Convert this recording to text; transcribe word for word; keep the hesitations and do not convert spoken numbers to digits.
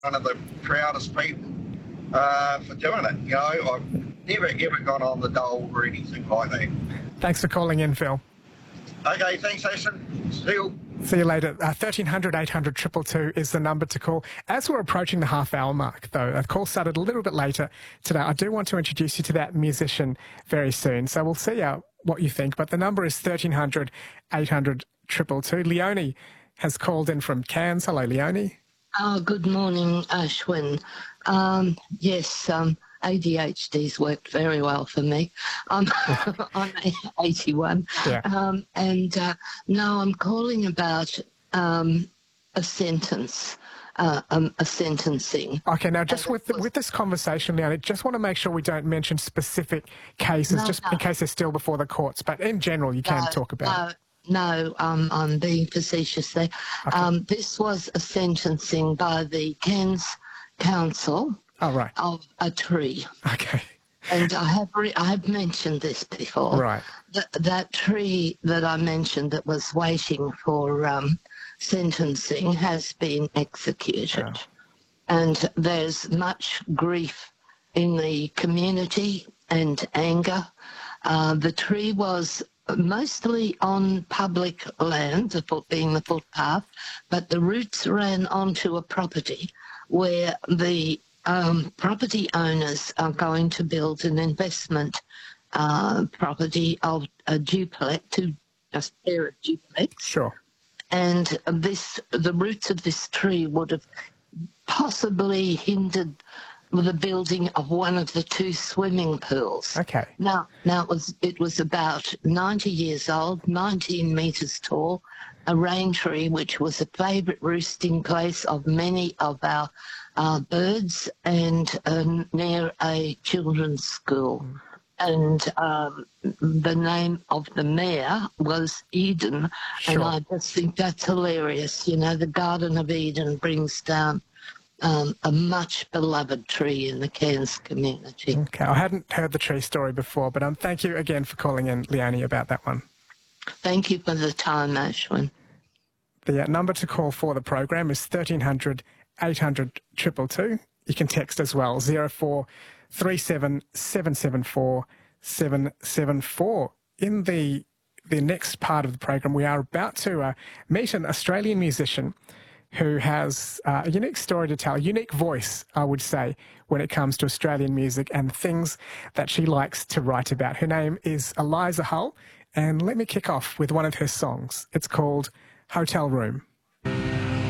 one of the proudest people uh, for doing it. You know, I've never ever gone on the dole or anything like that. Thanks for calling in, Phil. Okay, thanks, Ashton. See you. See you later. Uh, thirteen hundred eight hundred two two two is the number to call. As we're approaching the half hour mark, though, a call started a little bit later today. I do want to introduce you to that musician very soon. So we'll see uh, what you think. But the number is thirteen hundred eight hundred two two two. Leonie has called in from Cairns. Hello, Leonie. Oh, good morning, Ashwin. Um, yes, um, A D H D's worked very well for me. Um, I'm eighty-one. Yeah. Um, and uh, no, I'm calling about um, a sentence, uh, um, a sentencing. Okay, now just with the, with this conversation, Leonie, just want to make sure we don't mention specific cases, No, just no. in case they're still before the courts. But in general, you can No, talk about it. No, um, I'm being facetious there. Okay. Um, this was a sentencing by the Cairns Council Oh, right. of a tree. Okay. And I have re- I have mentioned this before. Right. That, that tree that I mentioned that was waiting for um, sentencing has been executed. Oh. And there's much grief in the community and anger. Uh, the tree was mostly on public land, the foot being the footpath, but the roots ran onto a property where the um, property owners are going to build an investment uh, property of a duplex, to just pair of duplex. Sure. And this, the roots of this tree would have possibly hindered the building of one of the two swimming pools. Okay. Now, now it was it was about ninety years old, nineteen metres tall, a rain tree which was a favourite roosting place of many of our uh, birds, and uh, near a children's school. Mm. And um, the name of the mayor was Eden, Sure. and I just think that's hilarious. You know, the Garden of Eden brings down Um, a much beloved tree in the Cairns community. Okay, I hadn't heard the tree story before, but um, thank you again for calling in, Leonie, about that one. Thank you for the time, Ashwin. The uh, number to call for the program is thirteen hundred eight hundred two two two. You can text as well, zero four three seven seven seven four seven seven four. In the, the next part of the program, we are about to uh, meet an Australian musician who has uh, a unique story to tell, a unique voice, I would say, when it comes to Australian music and the things that she likes to write about. Her name is Eliza Hull, and let me kick off with one of her songs. It's called Hotel Room.